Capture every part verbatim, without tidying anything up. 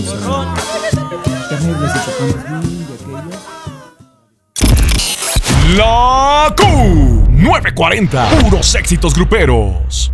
La Q novecientos cuarenta, puros éxitos gruperos.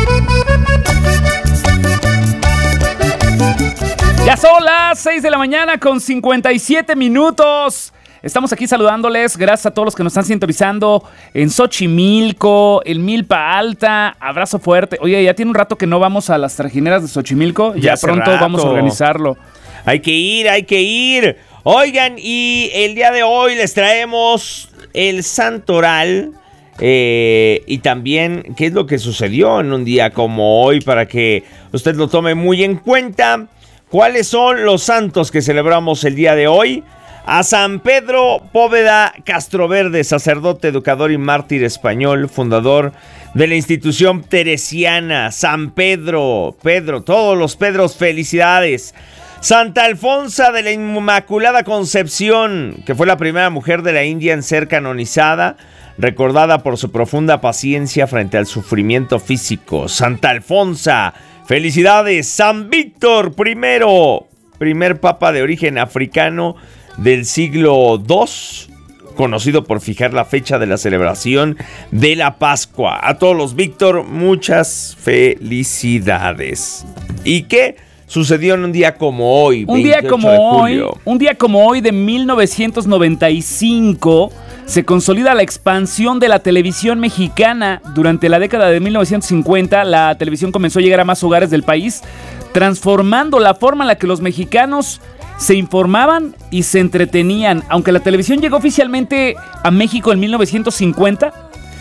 Ya son las seis de la mañana con cincuenta y siete minutos. Estamos aquí saludándoles, gracias a todos los que nos están sintonizando en Xochimilco, en Milpa Alta, abrazo fuerte. Oye, ya tiene un rato que no vamos a las trajineras de Xochimilco, ya, ya pronto rato. Vamos a organizarlo. Hay que ir, hay que ir. Oigan, y el día de hoy les traemos el santoral eh, y también qué es lo que sucedió en un día como hoy para que usted lo tome muy en cuenta. ¿Cuáles son los santos que celebramos el día de hoy? A San Pedro Póveda Castroverde, sacerdote, educador y mártir español, fundador de la institución teresiana. San Pedro, Pedro, todos los Pedros, felicidades. Santa Alfonsa de la Inmaculada Concepción, que fue la primera mujer de la India en ser canonizada, recordada por su profunda paciencia frente al sufrimiento físico. Santa Alfonsa, felicidades. San Víctor I, primer papa de origen africano del siglo segundo, conocido por fijar la fecha de la celebración de la Pascua. A todos los Víctor, muchas felicidades. ¿Y qué sucedió en un día como hoy? Un día como hoy, un día como hoy de mil novecientos noventa y cinco, se consolida la expansión de la televisión mexicana. Durante la década de mil novecientos cincuenta, la televisión comenzó a llegar a más hogares del país, transformando la forma en la que los mexicanos se informaban y se entretenían. Aunque la televisión llegó oficialmente a México en mil novecientos cincuenta,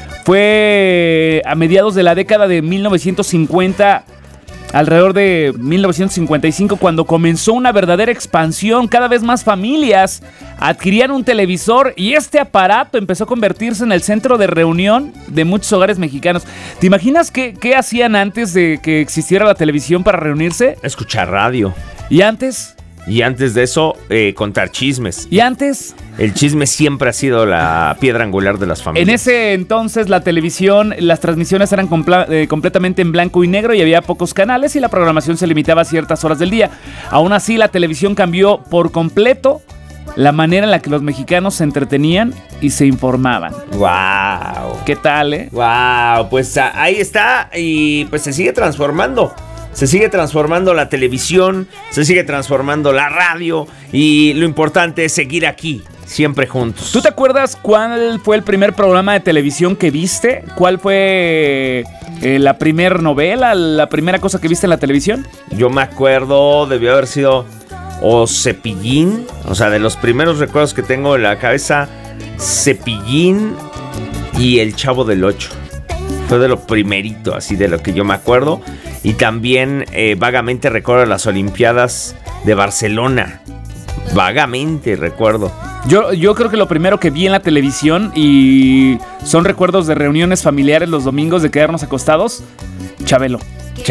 fue a mediados de la década de mil novecientos cincuenta, alrededor de mil novecientos cincuenta y cinco, cuando comenzó una verdadera expansión. Cada vez más familias adquirían un televisor y este aparato empezó a convertirse en el centro de reunión de muchos hogares mexicanos. ¿Te imaginas qué, qué hacían antes de que existiera la televisión para reunirse? Escuchar radio. ¿Y antes? Y antes de eso, eh, contar chismes. ¿Y antes? El chisme siempre ha sido la piedra angular de las familias. En ese entonces la televisión, las transmisiones eran compla- eh, completamente en blanco y negro y había pocos canales y la programación se limitaba a ciertas horas del día. Aún así, la televisión cambió por completo la manera en la que los mexicanos se entretenían y se informaban. ¡Wow! ¿Qué tal, eh? ¡Wow! Pues ahí está y pues se sigue transformando. Se sigue transformando la televisión, se sigue transformando la radio y lo importante es seguir aquí, siempre juntos. ¿Tú te acuerdas cuál fue el primer programa de televisión que viste? ¿Cuál fue eh, la primera novela, la primera cosa que viste en la televisión? Yo me acuerdo, debió haber sido o Cepillín, o sea, de los primeros recuerdos que tengo en la cabeza, Cepillín y El Chavo del Ocho. Fue de lo primerito, así de lo que yo me acuerdo. Y también eh, vagamente recuerdo las Olimpiadas de Barcelona. Vagamente recuerdo. Yo, yo creo que lo primero que vi en la televisión, y son recuerdos de reuniones familiares los domingos, de quedarnos acostados, Chabelo.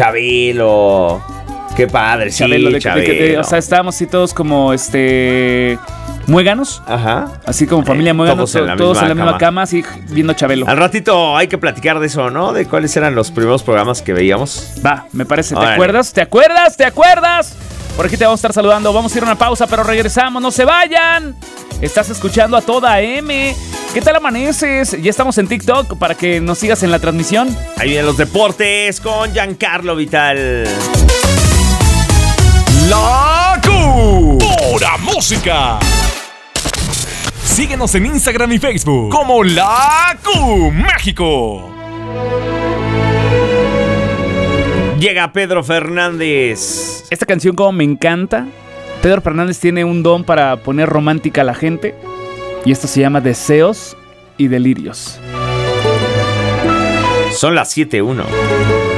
Chabelo. Qué padre, sí, Chabelo. De, Chabelo. De, de, de, o sea, estábamos así todos como, este... muéganos. Ajá. Así como familia eh, muéganos, todos en la, todos misma, en la misma cama. cama, así viendo Chabelo. Al ratito hay que platicar de eso, ¿no? De cuáles eran los primeros programas que veíamos. Va, me parece. ¿Te Órale. acuerdas? ¿Te acuerdas? ¿Te acuerdas? Por aquí te vamos a estar saludando. Vamos a ir a una pausa, pero regresamos. ¡No se vayan! Estás escuchando a Toda M. ¿Qué tal amaneces? Ya estamos en TikTok para que nos sigas en la transmisión. Ahí vienen los deportes con Giancarlo Vital. La Q, pura música. Síguenos en Instagram y Facebook como La Q México. Llega Pedro Fernández. Esta canción como me encanta. Pedro Fernández tiene un don para poner romántica a la gente. Y esto se llama Deseos y Delirios. Son las siete uno.